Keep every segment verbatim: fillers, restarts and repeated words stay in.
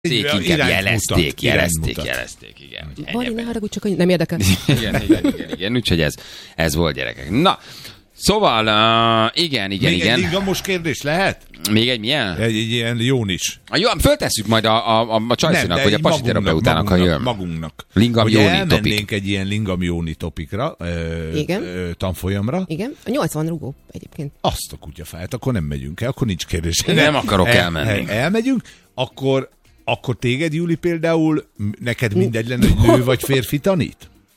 Inkább jelezték, jelezték, jelezték, igen. Bari, ne haragudj, csak nem érdekel. Igen, igen, igen, igen, úgyhogy ez, ez volt, gyerekek. Na, szóval, uh, igen, igen, Még igen. egy ingamos kérdés lehet? Még egy milyen? Egy, egy ilyen Jónis. A, jó, föltesszük majd a, a, a csajszínak, vagy a pasi terapeutának, ha jön. Magunknak. Lingam hogy Jóni elmennénk topik. egy ilyen Lingam Jóni topikra, ö, Igen. Ö, tanfolyamra. Igen, a nyolcvan rugó egyébként. Azt a kutyafáját, akkor nem megyünk el, akkor nincs kérdés. Nem akarok el, elmenni. El, elmegyünk, akkor, akkor téged, Júli, például, neked mindegy lenne, hogy nő vagy férfi tanít?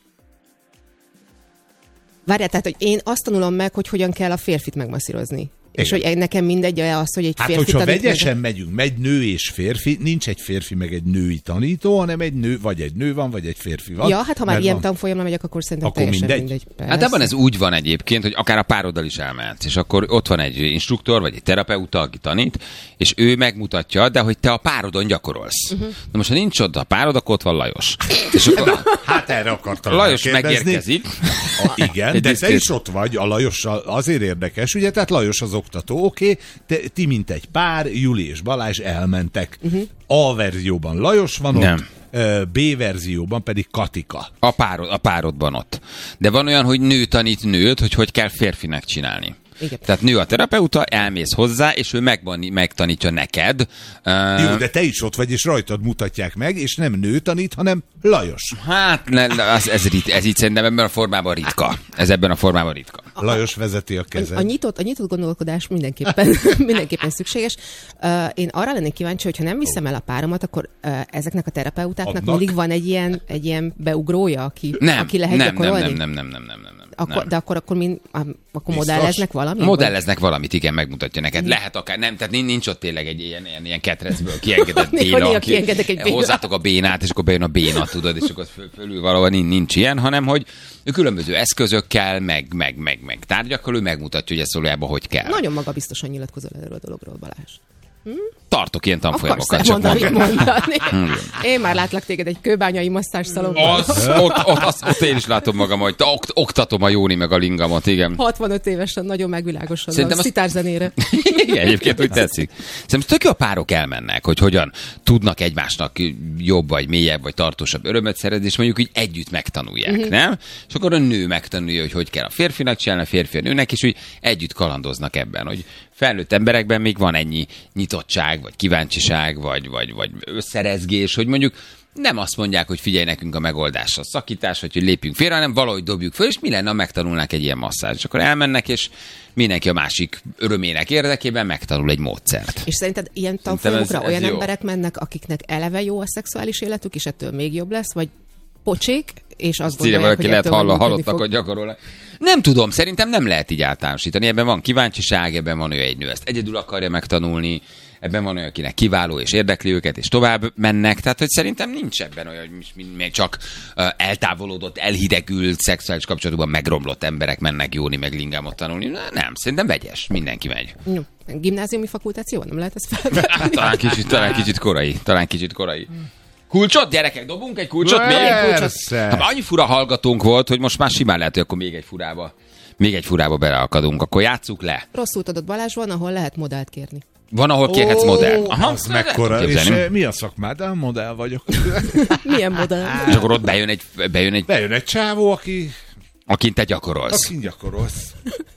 Várjál, tehát, hogy én azt tanulom meg, hogy hogyan kell a férfit megmasszírozni. És hogy nekem mindegy az, hogy egy hát, férfi hogyha tanít. vegyesen meg... megyünk, megy nő és férfi, nincs egy férfi meg egy női tanító, hanem egy nő, vagy egy nő van, vagy egy férfi van. Ja, hát ha már ilyen van... tanfolyamra megyek, akkor szerintem akkor teljesen mindegy. mindegy. Hát abban ez úgy van egyébként, hogy akár a pároddal is elmehetsz, és akkor ott van egy instruktor, vagy egy terapeuta, aki tanít, és ő megmutatja, de hogy te a párodon gyakorolsz. Uh-huh. Na most, ha nincs ott a párod, akkor ott van Lajos. És akkor hát erre akartam Lajos kérdezni. megérkezik. A, igen, de te is ott vagy, a Lajossal azért érdekes, ugye, tehát Lajos az oktató, oké, okay, te, ti mint egy pár, Juli és Balázs elmentek. Uh-huh. A verzióban Lajos van Nem. ott, B verzióban pedig Katika. A, párod, a párodban ott. De van olyan, hogy nő tanít nőt, hogy hogy kell férfinek csinálni. Igen. Tehát nő a terapeuta, elmész hozzá, és ő megvan, megtanítja neked. Jó, de te is ott vagy, és rajtad mutatják meg, és nem nő tanít, hanem Lajos. Hát, ne, ez, ez, rit, ez így szerintem ebben a formában ritka. Ez ebben a formában ritka. Lajos vezeti a kezed. A, a, nyitott, a nyitott gondolkodás mindenképpen, mindenképpen szükséges. Uh, én arra lennék kíváncsi, hogy ha nem viszem el a páromat, akkor uh, ezeknek a terapeutáknak Adnak? mindig van egy ilyen, egy ilyen beugrója, aki, Nem, aki lehet nem, gyakorolni? nem, nem, nem, nem, nem, nem, nem. Akkor, nem. de akkor, akkor, min, akkor Biztos? modelleznek valamit? Modelleznek valamit, igen, megmutatja neked. Lehet akár, nem, tehát nincs ott tényleg egy ilyen, ilyen, ilyen ketrecből kiengedett béna. Néha kiengedek egy bénát. Hozzátok a bénát, és akkor bejön a béna, tudod, és akkor föl, fölül valahol nincs, nincs ilyen, hanem hogy különböző eszközökkel, meg, meg, meg, meg tárgyakkal ő megmutatja, hogy ez valójában hogy kell. Nagyon magabiztosan nyilatkozol erről a dologról, Balázs. Hm? Tartok ilyen tanfolyamokat, csak csak mondom. mondani. Én már látlak téged egy kőbányai masszázs szalonban. Az, ott, ott, az, ott én is látom magam, hogy ok, oktatom a Jóni meg a Lingamot, igen. hatvanöt évesen nagyon megvilágosodva a az... szitárzenére. Igen, egyébként úgy tetszik. Szerintem tök jó a párok elmennek, hogy hogyan tudnak egymásnak jobb, vagy mélyebb, vagy tartósabb örömöt szerezni, és mondjuk így együtt megtanulják, mm-hmm. nem? És akkor a nő megtanulja, hogy hogy kell a férfinak csinálni, a férfi a nőnek, és úgy együtt kalandoznak ebben, hogy felnőtt emberekben még van ennyi nyitottság, vagy kíváncsiság, vagy, vagy, vagy összerezgés, hogy mondjuk nem azt mondják, hogy figyelj nekünk a megoldás, a szakítás, vagy hogy lépjünk félre, hanem valahogy dobjuk föl, és mi lenne, ha megtanulnák egy ilyen masszázs. És akkor elmennek, és mindenki a másik örömének érdekében megtanul egy módszert. És szerinted ilyen tanfolyamokra olyan jó. emberek mennek, akiknek eleve jó a szexuális életük, és ettől még jobb lesz, vagy pocsék, és azt gondolják, valaki hogy lehet hall, hallottak, fog. hogy gyakorolnak. Nem tudom, szerintem nem lehet így általánosítani. Ebben van kíváncsiság, ebben van olyan egy nő, ezt egyedül akarja megtanulni, ebben van olyan, akinek kiváló és érdekli őket, és tovább mennek. Tehát, hogy szerintem nincs ebben olyan, hogy még csak uh, eltávolodott, elhidegült, szexuális kapcsolatban megromlott emberek mennek Jóni meg Lingamot tanulni. Nem, szerintem vegyes, mindenki megy. No, gimnáziumi fakultáció, nem lehet ezt felvenni? Hát, talán kicsit, talán kicsit korai, talán kicsit korai. Kulcsot, gyerekek, dobunk egy kulcsot? Persze. Még egy kulcsot? Hát annyi fura hallgatónk volt, hogy most már simán lehet, hogy akkor még egy furába, még egy furába beleakadunk. Akkor játsszuk le. Rosszul tudod, Balázs, van, ahol lehet modellt kérni. Van, ahol kérhetsz Ó, modellt. Aha, az mekkora. És mi a szakmád? A modell vagyok. Milyen modell? És akkor ott bejön egy, bejön egy, Bejön egy csávó, aki... akin te gyakorolsz. Akin gyakorolsz.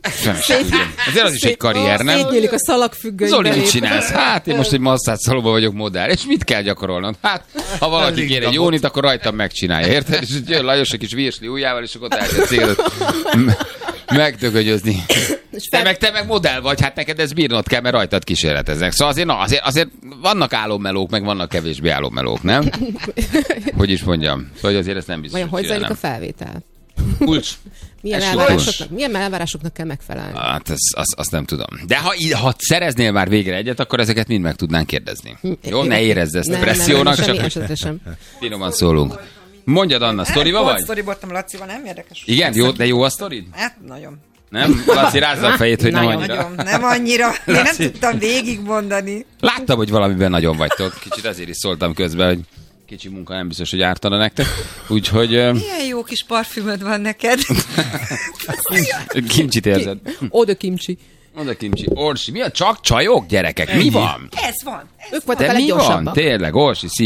Azért az is egy karrier, nem? Szétnyílik a szalagfüggöny. Zoli, mit csinálsz? Hát én most egy masszázs szalomban vagyok modell. És mit kell gyakorolnod? Hát, ha valaki kér egy Jónit, akkor rajtam megcsinálja. Érted? És jön Lajos egy kis virsli ujjával, és akkor elkezd célod megdögögyözni. Te meg, te meg modell vagy, hát neked ez bírnod kell, mert rajtad kísérleteznek. Szóval azért, na, azért, azért vannak álommelók, meg vannak kevésbé álommelók, nem? Hogy is mondjam. Szóval azért ezt nem biztos. Vajon hogy zajlik a felvétel? Kulcs. Milyen elvárásoknak, milyen elvárásoknak kell megfelelni? Hát azt, azt, azt nem tudom. De ha, ha szereznél már végre egyet, akkor ezeket mind meg tudnánk kérdezni. Jó, ne érezd ezt a pressziónak, csak finoman szólunk. Mondjad, Anna, sztoriba vagy? Sztoribortam Lacival, nem érdekes? Igen, jó, de jó a sztorid? Hát, nagyon. Nem? Laci, rázza a fejét, hogy nem annyira. Nagyon, nem annyira. Én nem tudtam végigmondani. Láttam, hogy valamiben nagyon vagytok. Kicsit azért is szóltam közben, hogy kicsi munka nem biztos, hogy ártana nektek. Úgyhogy... Milyen jó kis parfümöd van neked. Kimcsit érzed. Oda kimcsi. Mondd a Kimcsi. Orsi, mi a csak csajok, gyerekek? Mi van? Ez van. Ők voltak De a mi van? leggyorsabbak. Tényleg, Orsi, szia.